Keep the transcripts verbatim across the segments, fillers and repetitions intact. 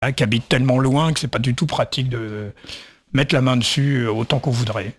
hein, qui habitent tellement loin que c'est pas du tout pratique de mettre la main dessus autant qu'on voudrait.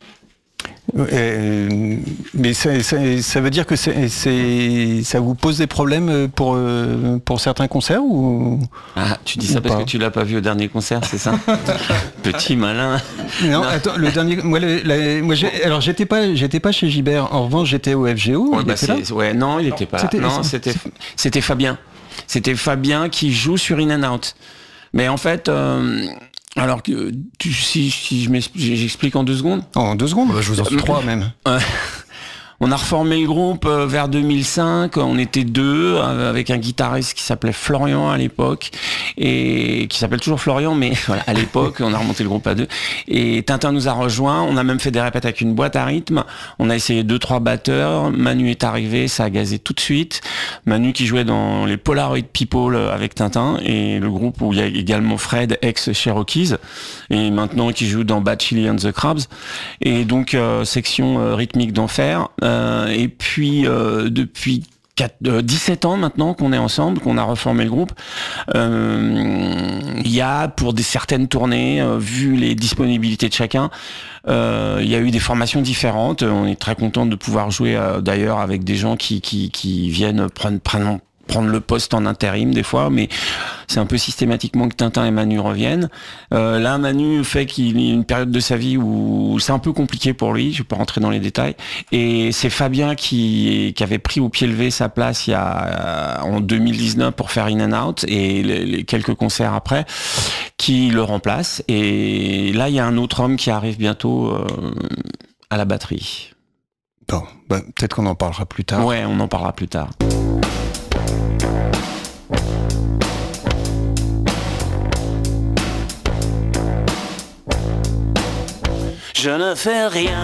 Euh, mais ça, ça, ça veut dire que c'est, c'est, ça vous pose des problèmes pour, euh, pour certains concerts ou Ah, tu dis ça parce pas. que tu l'as pas vu au dernier concert, c'est ça? Petit malin. Non, non, attends, le dernier. Moi, le, la, moi j'ai, alors j'étais pas, j'étais pas chez Gibert. En revanche, j'étais au F G O. Ouais, il bah était là c'est, ouais, non, il était pas là. C'était- Non, c'est- c'était, c'était Fabien. C'était Fabien qui joue sur In and Out. Mais en fait, euh, alors que tu, si, si je m'explique, j'explique en deux secondes. En deux secondes. Bah, je vous en suis trois même. Euh, On a reformé le groupe euh, vers deux mille cinq, on était deux, euh, avec un guitariste qui s'appelait Florian à l'époque, et qui s'appelle toujours Florian, mais voilà, à l'époque, on a remonté le groupe à deux. Et Tintin nous a rejoints, on a même fait des répètes avec une boîte à rythme, on a essayé deux, trois batteurs, Manu est arrivé, ça a gazé tout de suite. Manu qui jouait dans les Polaroid People avec Tintin, et le groupe où il y a également Fred, ex-Cherokees, et maintenant qui joue dans Bad Chili and the Crabs. Et donc, euh, section euh, rythmique d'enfer. Euh, et puis euh, depuis quatre, euh, dix-sept ans maintenant qu'on est ensemble, qu'on a reformé le groupe, euh, il y a pour des certaines tournées, euh, vu les disponibilités de chacun, euh, il y a eu des formations différentes. On est très content de pouvoir jouer euh, d'ailleurs avec des gens qui, qui, qui viennent prendre, prendre prendre le poste en intérim des fois, mais c'est un peu systématiquement que Tintin et Manu reviennent. Euh, là, Manu fait qu'il y a une période de sa vie où c'est un peu compliqué pour lui, je vais pas rentrer dans les détails, et c'est Fabien qui, qui avait pris au pied levé sa place il y a, en deux mille dix-neuf pour faire In and Out, et les, les quelques concerts après, qui le remplace. Et là, il y a un autre homme qui arrive bientôt euh, à la batterie. Bon, bah, peut-être qu'on en parlera plus tard. Ouais, on en parlera plus tard. Je ne fais rien.